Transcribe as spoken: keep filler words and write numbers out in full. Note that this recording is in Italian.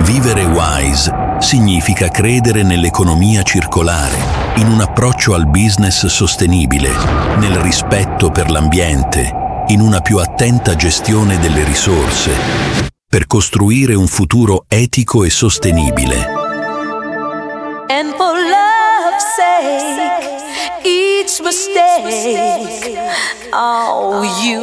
Vivere wise significa credere nell'economia circolare, in un approccio al business sostenibile, nel rispetto per l'ambiente, in una più attenta gestione delle risorse, per costruire un futuro etico e sostenibile. And for love's sake, each mistake, oh, you